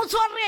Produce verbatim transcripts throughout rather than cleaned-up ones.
o tshware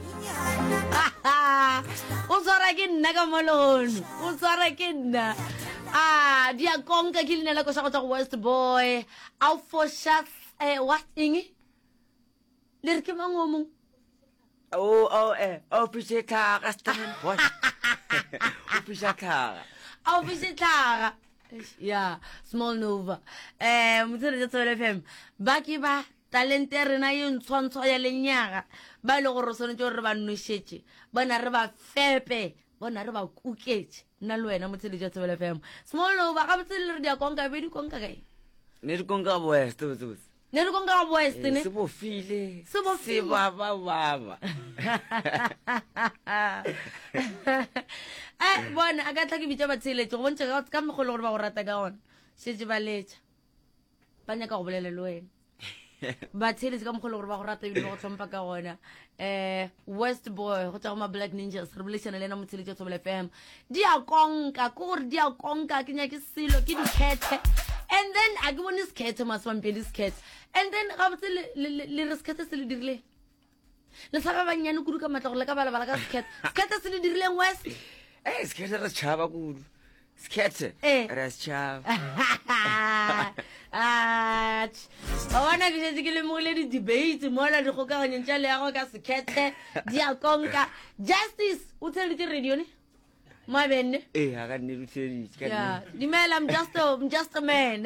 o tshwara ke nna ka molone o tshwara ke nna ah dia konka ke linela ko sa go tswa West Boy au fosha eh what ingi le re ke mangomo oh oh eh oh piseta ka stand boy o piseta au piseta yeah small nova eh mutse re tsole F M ba ke ba talente rena yo ntshwantsho ya lenyaga ba ile go re sonetse re ba nnoshetse bona re ba fepe bona re ba kuketse nna le wena motse le ja tsole F M small nova ga motse le re dia konka be di konka kae ne di konka West tso ne di konka West ne se bo file se bo se ba ba ba eh bona aga tla ke bitsa ba tsheletse go bontse ka mogolo gore ba go rata ka ona setse ba letsa ba nya ka go bolela le wena ba tsheletse ka mogolo gore ba go rata ebile ba go tlhompha ka gona eh West Boy go tswa ma Black Ninjas re boletsana le na motseletse tsobela F M di a konka ko gore di a konka ke nya ke silo ke di khethe and then a ke bone sketch maswampedi sketch and then ga botse le le re sketch se le dirile le sa ba banyane kudu ka matla go le ka bala bala ka sketch sketch se le dirileng West eh sketch re tshaba kudu sketch re tshaba ah bona ke se ke le mo le di debate mo la di go ka ganye ntse le ya go ka sketch di a konka justice o tsele di radio ne ma benne eh ha ka nne di tsedi ka yeah dimela I'm just a I'm just a man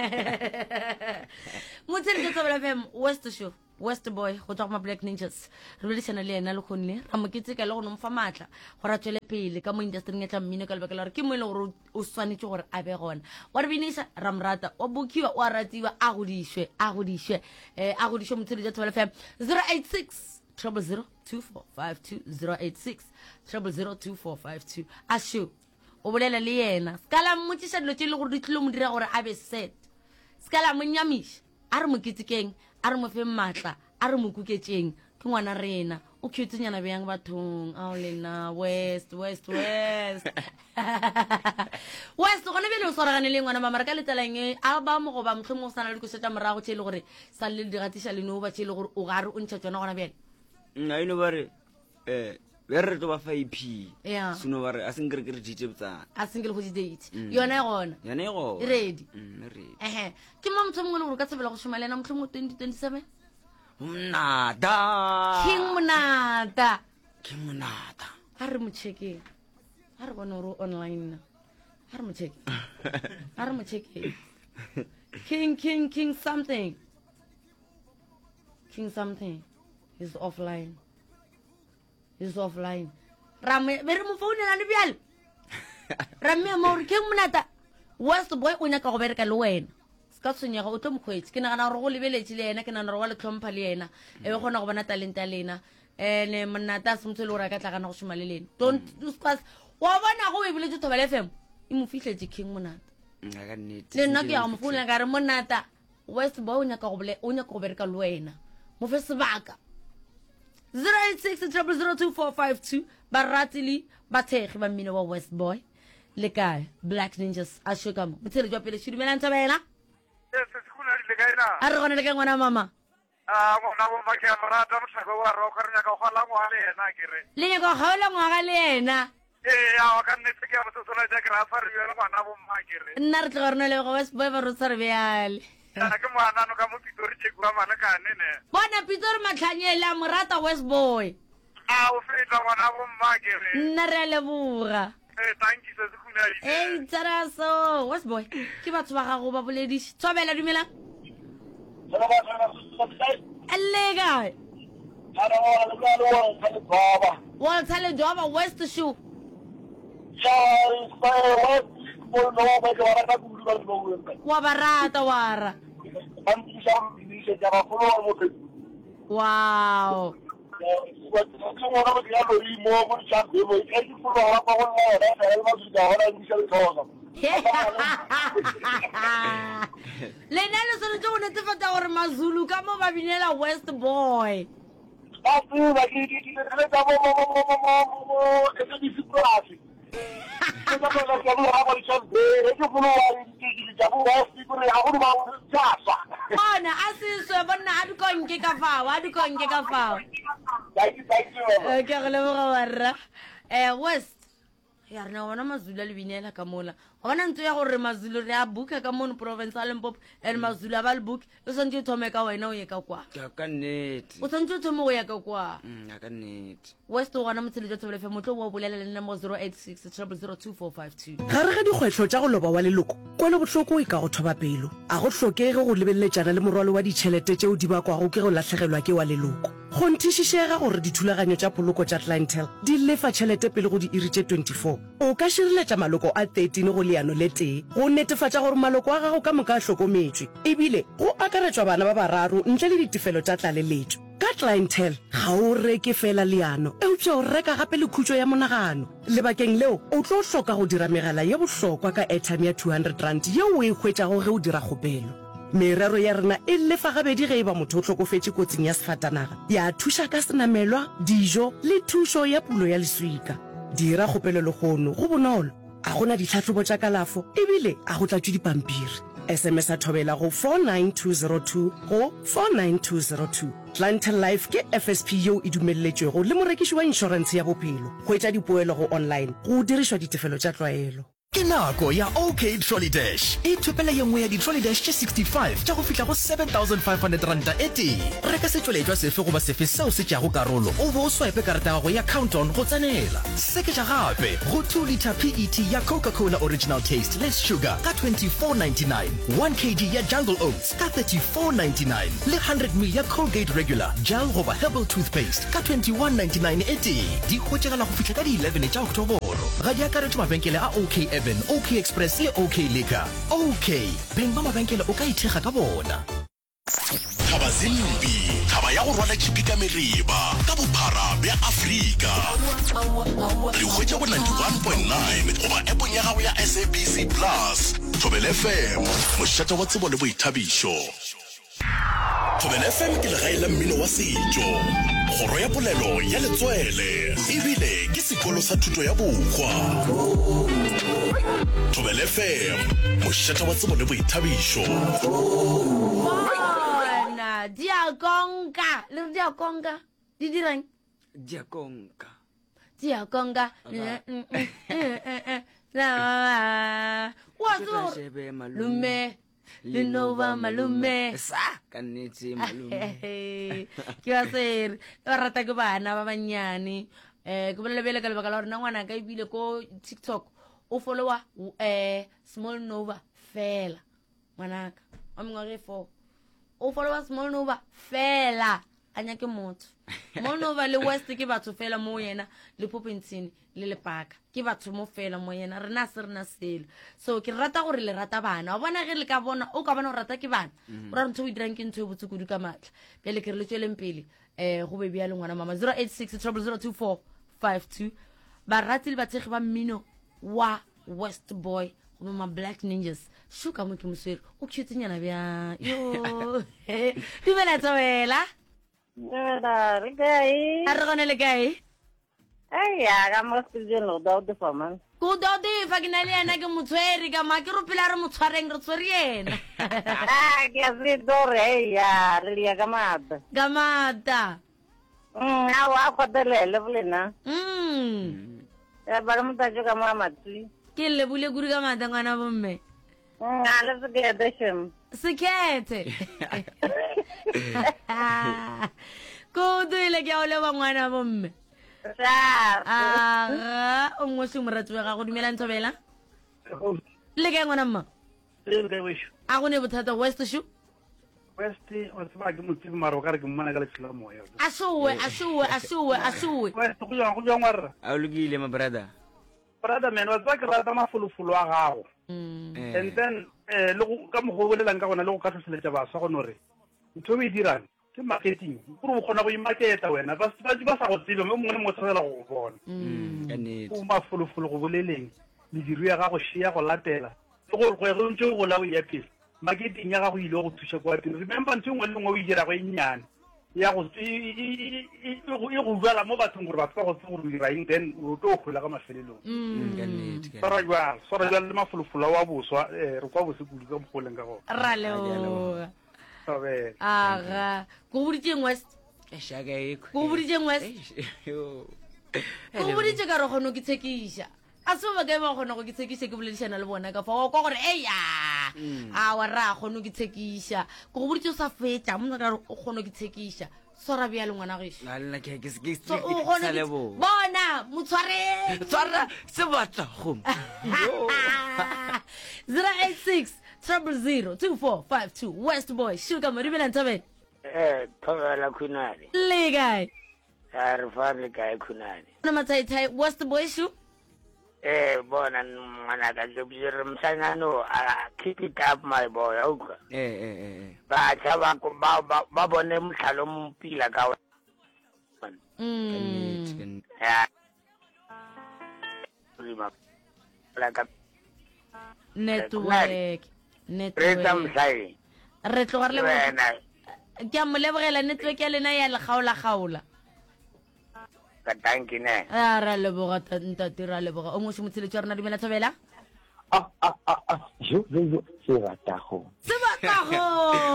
mo tsele ke tsobela F M West Show West Boy go tswa ma Black Ninjas re le tsena le ena le khonne ra mo kitseka le go no mfa matla go ra tswele pele ka mo industry ngetla mmino ka lebaka la re ke mo ile gore o swanetse gore a be gona wa re binisa ramrata o bukiwa o ratiwa a godishwe a godishwe eh a godishwe mo tsele ja tsobela F M zero eight six zero zero two four five two zero eight six zero zero two four five two ashu o bolela le yena skala mmotsisa dilo tse le gore di tlilo mo dira gore a be set skala mo nyamisha a re mo kitsekeng a re mo fe matla a re mo kuketseng ke ngwana rena o khutsenyana be yang bathong a o lena West West West West gone be le o soragane le ngwana mama re ka letsaleng a ba mo go ba mtlhomo sana le go setsa morago tse le gore sa le di gatisha le no ba tse le gore o ga re o ntse tsona gona bene nna ino bare eh be re to ba five yeah suno bare a sengre ke re dite botsa a single go date yona gona yona e go ready mm ready eh ke mo motho mongwe le gore ka tsebela go shumela na motho mo twenty twenty-seven mnada king monata ke monata a re mo checke a re bona ro online a re mo checke a re mo checke king king king something king something is offline is offline ramme be re mo phone na le byal ramme mo re ke monata West Boy o nya ka go bereka le wena ska tshonyega o tlo mkhwetse ke nagana gore go lebeletse le yena ke nana re wa le tlhompha le yena e be gona go bona talent ya lena eh ne monata se motse le gore ka tla kana go shuma le lena don't discuss wa bona go ebile tso tobela F M e mo fihletse king monata nga ka nnete le nna ke ya mo phone ka re monata West Boy o nya ka go bole o nya ka go bereka le wena mo fe sebaka zero eight six zero zero two four five two baratili bathegi ba mmino wa West Boy le kae Black Ninjas a shoka mo tsele jwa pele shudumela ntse bena yes se khuna le kae na a re gone le ka ngwana mama ah ngwana bo ma ke rata mo tsaka wa ro ka rena ka go la ngwa le ena ke re le nya go gaola ngwa le ena eh ya wa ka nne se ke mo tsona ja gra fa re le ngwana bo ma ke re nna re tla rena le go West Boy ba ro tsare beale ana ke mwana no ka mo pitori che kwa mana ka nene bona pitori matlhanyela morata West Boy ah o feta ngwana bo ma ke re nna re le buga eh thank you se khuna le eh tsaraso West Boy ke batho ba gago ba boledi tsobela dumela sala ba sala subscribe allega ana wa le ka lo wa ka baba wa tale joba West Show ya sa wa ko no ba ka wa ka ku ba lo wa wa barata wara anti sa ni se ja ba ko lo mo ke wow wa ko mo na ba ya lo ri mo ko cha be mo ke ti ko wa ba ko na ra sa ba su ja wa ni se le thoga le nna le sone tso ne tefata gore Mazulu ka mo ba binela West Boy ba tu ba ki ki ki le ta mo mo mo mo mo mo e se di sikrasi ke ba ba ka mo ha ba cha be e ke ko wa ki ki ja bo wa si ko re ha go ba cha sa bona a se so bona a di konke ka fao a di konke ka fao Thank you, thank you. ke go leboga warra eh West ya rena bona mazulu a le binela ka mola gona ntse ya gore mazulu re a buka ka mono province a Limpopo and mazulu a ba le book o santse o thome ka wena o ye ka kwa ka ka nnete o santse o thome go ya ka kwa mm ka nnete West o gona motshelo jwa Thobela F M motlo wa bolela le nna mo zero eight six zero zero two four five two gare ga dikgwetlho tša go loba wa leloko kwele botlhoko e ka go thoba pelo a go tlhokege go lebeletsana le morwalo wa ditšhelete tšeo di bakwago ke go latlhegelwa ke wa leloko go nthišišega gore dithulaganyo tša poloko tša clientele di lefa tšhelete pele go di iri tše twenty-four o ka šireletša maloko a thirteen go leano le tee go netefatša gore maloko a gago ka moka a hlokometšwe ebile go akaretšwa bana ba bararo ntle le ditefelo tša tlaleletšo ka clientele ga o reke fela leano eupša o reka gape le khutšo ya monagano lebakeng leo o tlo hloka go dira megala ye bohlokwa ka airtime ya two hundred rand yeo o e hwetšago ge o dira kgopelo merero ya rena e lefa gabedi ge e ba motho o tlhokofetše kotsing ya sefatanaga ya thuša ka senamelwa dijo le thušo ya pulo ya leswika dira kgopelo legono go bonolo a gona ditlhatlhobo tša kalafo ebile a go tlatšwe dipampiri sms a thobela go four nine two zero two go four nine two zero two clientele life ke F S P yeo e dumelletšwego le morekiši wa inšorense ya bophelo go etša dipoelo go online go dirišwa ditefelo tša tlwaelo ke nako ya OK Trolley Dash e thopela ye nngwe ya di-Trolley Dash tše sixty-five tša go fihla go seven thousand five hundred ranta e tee reka setšweletšwa sefe goba sefe seo se tšago karolo o bo o swipe karata gago ya countdown go tsenela seketša gape go two litre P E T ya Coca-Cola Original Taste Less Sugar ka twenty-four ninety-nine one kilogram ya Jungle Oats ka thirty-four ninety-nine le one hundred milliliters ya Colgate Regular Gel goba Herbal Toothpaste ka twenty-one ninety-nine e tee di hwetšagala go fihla ka di eleven tša Oktoboro ga di akaretšwe mabenkele a OK Urban OK Express le OK Liquor OK beng ba mabenkele o ka ithekga ka bona thaba zimbi thaba ya go rwala tšhipi ka meriba ka bophara bja Afrika re hwetša go ninety-one point nine goba appong ya gago ya S A B C Plus Thobela F M mošate wa tsebo le boithabišo Thobela F M ke legae la mmino wa setšo kgoro ya polelo ya letswele ebile ke sekolo sa thuto ya bokgwa Thobela F M mošate wa tsebo le boithabišo bona diakonka le diakonka di dirang diakonka diakonka wa zo shebe lume Linova malume sa ka nnete malume ke wa sere ba rata ke bana ba banyane eh ke bolelebele ka lebaka la gore ngwana ka ibile ko TikTok o followa eh Small Nova fela manaka a mengwe four o followa Small Nova fela anya ke motho Small Nova le West ke batho fela mo yena le Popentini le le Paka ke batho mo fela mo yena rena se rena selo so ke rata gore le rata bana o bona ge le ka bona o ka bona o rata ke bana o ra ntho o dirang ke ntho e botse kudu ka matla pele ke re le tsweleng pele eh go be bia le ngwana mama zero eight six zero zero two four five two ba rati le batshegi ba mmino wa West Boy go ma Black Ninjas shuka mo ke moswere o khutsenyana bja yo dumela Thobela Nada, regai. a re gone le kae Ai, ya, ga mo studio no do de fama. go do di fa ke na le ena ke motshwere ka ma ke ro pela re motshwareng re tswere yena Ah, ke asli do re ya, re ya ga mata. gamata Mm, awa ko de le le blena. mm Ya ba mo ta jo ga mama tu. ke le bule guri gamata ngwana bomme Mm, ala se ke de shem. sekete go do ile ke a o le ba ngwana bomme Sa. aga o ngwe se moratwe ga go dumela Thobela le ke ngwana mma Le ke wish. a go ne bothata West shoe West o tsaba ke motse maro ka re ke mmana ka le tshela moya. a showe a showe a showe a showe West go ya go ya ngwarra. a lokile my brother Brother man wa tsaka rata mafulufulu a gago. mm And then eh le go ka mo go bolelang ka gona le go ka tlhoseletša ba sa gone re ntho e dirang ke marketing gore o kgona go imaketa wena ba ba ba sa go tsebe mo mongwe mo tsela go bona mm ka nnete o mafulufulu go boleleng le diru ya gago shia go latela le go go go ntse go la o ya pele marketing ya gago ile go thuša kwa teng remember ntse ngwe le ngwe o e dira go enyane ya go e go bala mo bathong gore batho ba go tse go dira eng then o tlo go la ka mafelelong Mm, ka nnete ka sora jwa sora jwa le mafulufulu wa boswa eh re kwa bose kudu ka mogoleng ka go ra le sabe aga go boditseng West Shaka e Go boditseng West. yo Go boditse ka re gono ke tshekisha. A se ba ke ba gona go ke tshekisha ke boledišana le bona ka fa go gore eya a wa ra gono ke tshekisha go boditse o sa fetsa mo ka o gono ke tshekisha sora bia le ngwana gesho la nna ke ke ke so o gono sa ke- lebo bona motshware tsara se batla go yo zero eight six triple zero two four five two West Boy shuka mo ribela nthabeng Eh, thobela khunane. le guy Ya re fa le kae khunane. na matsai tai West Boy shu Eh, bona ngwana ka ke bire msanyano, ah, keep it up my boy. Auka. eh eh eh Ba tla ba ko ba ba- ba bone mhlalo mpila ka wa. mm Ya. Rima. La ka network Reta network mhlai. re tloga re le Wena ke a mo lebogela network ya lena ya le gaola gaola ka tanki ne. a ra leboga ntate ra leboga o moše motsheletši wa rena dumela thobela Ah, ah, ah, ah, jo, jo, jo, se ratago. sebakago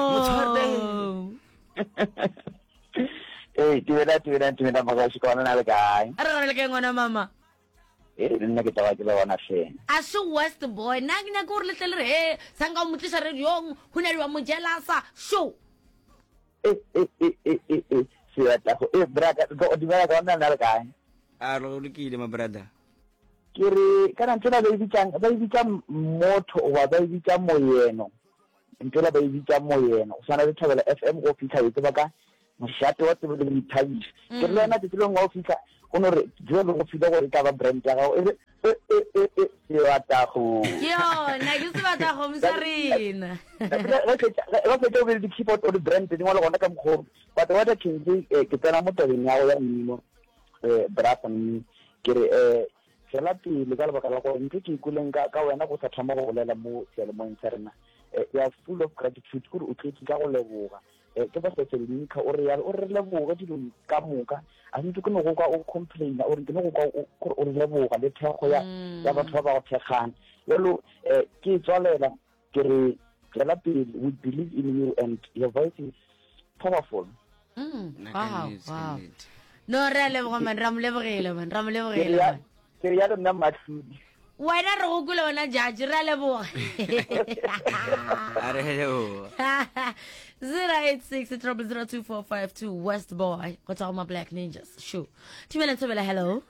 Eh, tumela, tumela, tumela, magashi kona na le kae. a re gare le kae ngwana mama Eh, le nna ke taba ke le bona fela. a se West Boy nna ke nyaka gore letlele re e sanka o motlisa radiong go na le wa mojelasa show Eh, eh, eh, eh, eh, eh, se ratago. Eh, braka, go dumela kona na le kae. a re go lokile ma brother Ke re kana ntela ba ibitsang, ba ibitsang motho wa ba ibitsang moyeno. Ntela ba ibitsang moyeno. O sana le Thobela F M go fitlha e tseba ka moshate wa tsebo le dithabisi. Ke re lena tse leng go fitlha go no re jo le go fitlha gore ka ba brand ya gago. Eh, eh, eh, eh, eh, se ratago. ke yona ke se batla go msa rena ga fetsa o be le di-keyboard o di-brand dingwe le gona ka mokgoro but what I can say eh, ke tsena mo tabeng ya go ya mmino um brasa mme ke re um fela pele ka lebaka la gore ntse ke ikoleng ka ka wena go sa thoma go bolela mo sealemoeng sa rena um you are full of gratitude kore o tletse ka go leboga um ke ba seselmika o re yalo o re leboga dilo ka moka a sentse ke ne go kwa o complaina ore ke ne go kwa o- kore o re leboga le thekgo ya ya batho ba ba go thekgana jalo um ke e tswalela ke re tswela pele we believe in you and your voice is powerful. Mm, Nna wow, ka nnete, ka wow. nnete. no re a leboga man ra mo lebogele man ra mo Ke lebogele re ya- man ke re yalo nna Matlhodi. wena re go kule wena jaji re a leboga a re hello zero eight six triple zero two four five two West Boy go tswa ma Black Ninjas show Thobela Thobela hello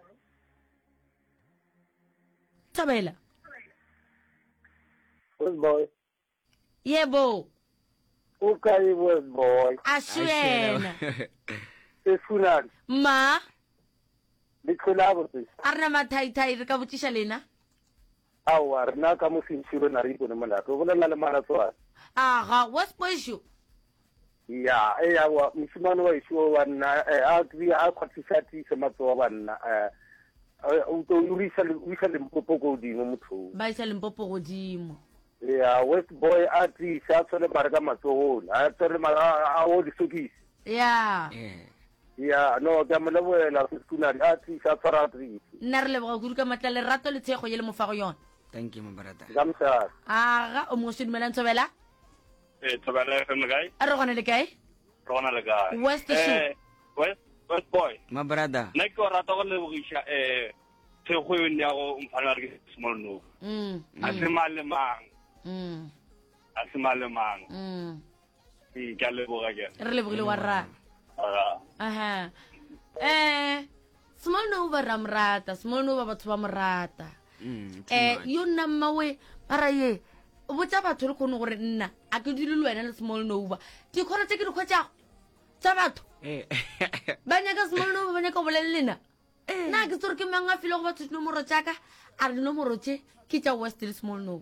Thobela West boy. yebo O kae West boy. a shwena Se funane. ma Di khola botse. a rena mathaithai re ka botsiša lena Awa rena ka mo sintshiro na re ipone molato. O bolela le maratswana. aga West Boy show Ya, eh ya wa mshimano wa isho wa na eh a tsi a kwatisati se matso wa nna eh o to urisa le urisa le mpopo go di mo motho. ba isa lempopo godimo Ya West boy a tsi sa tsole baraka matso ho. A tsole ma a o di sokisi. ya eh Ya no ka mo leboela se funane a tsi sa tsara tsi. nna re leboga kudu ka matla lerato le tshego ye le mofago yona thank you ma brother Gamsa. aga o mo se dumelang Thobela Eh, Thobela F M le kae? a re gona le kae Re gona le kae? West show Eh, West West Boy. ma brother Nna ke o rata go lebogisha eh thekgweng ya go mfana re small no. mm A se mang le mang. mm A se mang le mang. mm Ke ke a leboga ke. re lebogile wa rra Ah. aha eh small nova ramrata small nova batho ba morata mm too eh much. yo nna mmawe bara ye o botsa batho le kgone gore nna a ke dule le wena le small nova dikgoro tse ke dikgwetsago tsa batho eh ba nyaka small nova ba nyaka go bolele lena nna ke tsore ke mang a file go batho dinomoro tsaka a re dinomoro tse ke tša West le small nova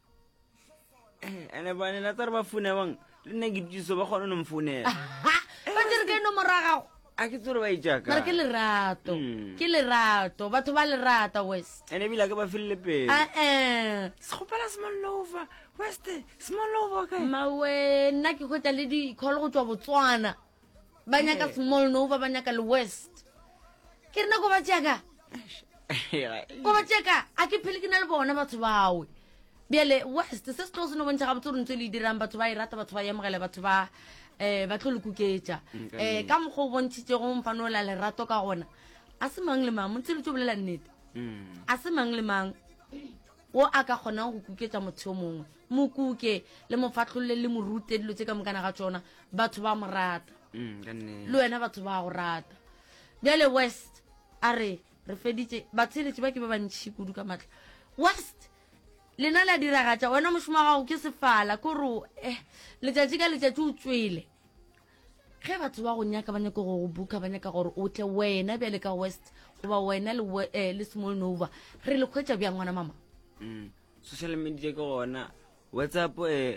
eh ene ba ne la tsare ba fune bang le nne ke ditso ba gone no mfonela ba dire ke nomoro ya gago a ke tsore ba ijaka mara ke lerato Mm. ke lerato batho ba lerata West ene bila ke ba fille pele a eh se gopela small nova west small nova ka mawe nna ke khwetsa le di-call go tswa Botswana ba nyaka small nova ba nyaka le West ke rena ko ba tseka ko ba tseka a ke phele ke na le bona batho bawe bjale West se se tlo se no bontšha ga botse gore ntse le dirang batho ba e rata batho ba emogele batho ba eh ba tlo le kuketsa eh ka mo go bontshitse go mfano la lerato ka gona a se mang le mang motse le tso bolela nnete a se mang le mang o a ka gona go kuketsa motho mongwe mo kuke le mo fatlholle le mo rute dilo tse ka mokana ga tsona batho ba mo rata le wena batho ba go rata bjale West a re re feditse batsheletsi ba ke ba bantšhi kudu ka matla West lena la diragatša wena mošomo wa gago ke sefala kore eh letšatši ka letšatši o tswele ge batho ba go nyaka ba nyaka go buka ba nyaka gore o tle wena bjale ka West goba wena le eh, le Small Nova re le khwetša bjang ngwana mama social media ke gona WhatsApp eh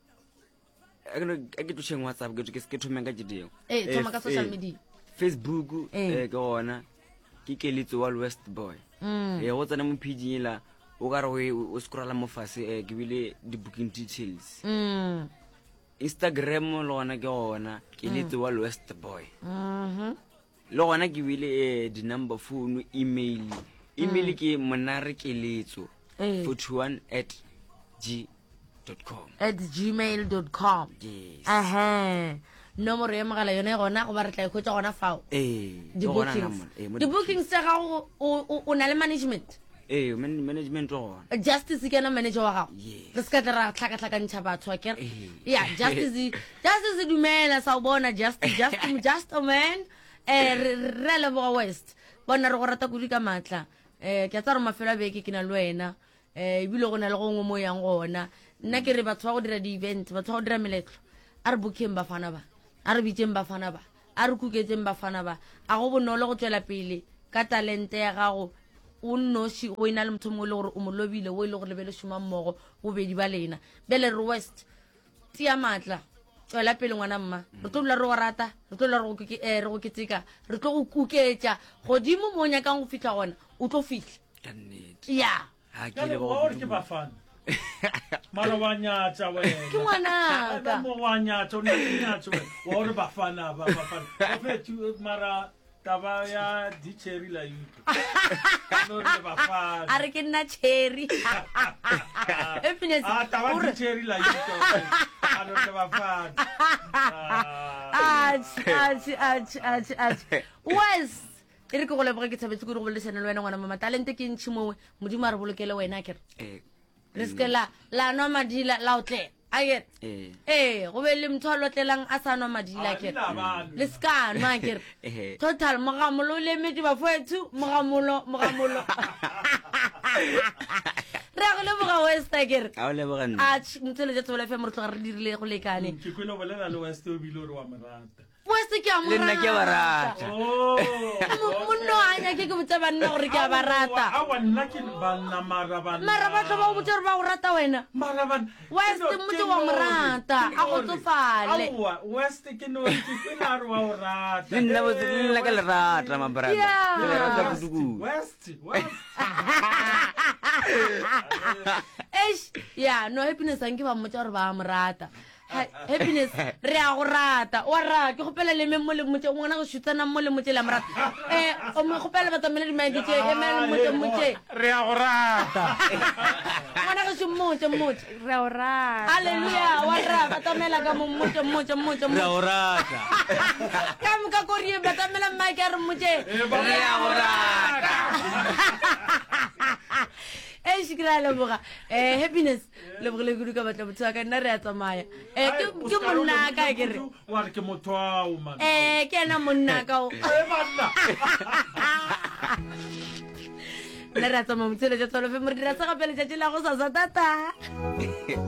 a ke tušeng WhatsApp ke ke thomeng ka tšeding eh thoma ka social media Facebook eh ke gona ke keletso wa West Boy eh go tsena mo page la o ka re o scrolla mo fase eh ke bile di booking details mm Instagram lo gona ke gona keletso wa West Boy mhm lo gona ke bile eh di number phone email email ke monare keletso forty-one at g dot com at gmail dot com yes aha nomoro ya mogala yone gona go ba re tla ikgwetsa gona fao eh di bookings di bookings tsa gago o na le management eh management wa gona justice ke na manager wa gago yes re ska tla tlhaka tlhakantšha batho ke yeah justice justice dumela sa bona justice just just a man eh re le bo West bona re go rata go di ka matla eh ke tsa re mafela beke ke na le wena eh ibile go na le go ngo mo yang gona nna ke re batho ba go dira di event batho ba go dira meletlo a re booking ba fana ba a re bitseng ba fana ba a re kuketseng ba fana ba a go bonolo go tswela pele ka talente ya gago o nnoši o ina le motho mo le gore o mo lobile o ile go lebele shuma mmogo go bedi ba lena bele re West tia matla tswela pele ngwana mma re tlo la re go rata re tlo la re go ke re go keteka re tlo go kuketsa godimo mo nya ka go fitla gona o tlo fitla ka nnete ya ha ke le go ke ba fana mara wa nyatsa wena ke ngwana ka mo wa nyatsa o ne nyatsa wena wa re ba fana ba ba fana o fethu mara taba ya di cherry la yuto no re ba fana a re ke nna cherry happiness ah taba di cherry la yuto a no re ba fana ah ah ah ah West e re ke go leboga ke tshabetse go re go lesana le wena ngwana mama talente ke ntši mowe modimo a re bolokele wena kere eh re se la la no madila la otle aye eh eh go be le motho a lotlelang a sa no madila kere le ska no kere total mogamolo le medi ba fethu mogamolo mogamolo re go le boga West kere a le boga a mtsele je tsola fe mo re tloga re dirile go lekane ke kwena bolela le West o bile re wa marata West ke a mo le nna ke ba rata oh monno anya ke ke botsa banna gore ke a ba rata a wa nna ke banna mara banna mara ba tlo ba botsa ba go rata wena mara banna West motho wa mo rata a go tsofale awa West ke no ke kwena re wa o rata le nna botse le nna ke le rata ma brother ke le rata kudu West West eish ya no happiness ang ke ba motsa gore ba mo rata happiness re a go rata wa ra ke gopela le mo le motse ngwana go shutana mo le motse la mrata eh o mo gopela batamela di magi tse e mele motse motse re a go rata ngwana go shumotse motse re a go rata haleluya wa ra batamela ka mo motse motse motse re a go rata ka mo ka korie batamela magi re motse re a go rata eh shikira le boga eh happiness le bogele go ka batla botsa ka nna re a tsamaya eh ke ke monna ka ke re wa ke motho wa o man eh ke na monna ka o e banna le ra tsamaya mtsele ja tsolo fe mo dira sa ga pele ja tla go sa sa tata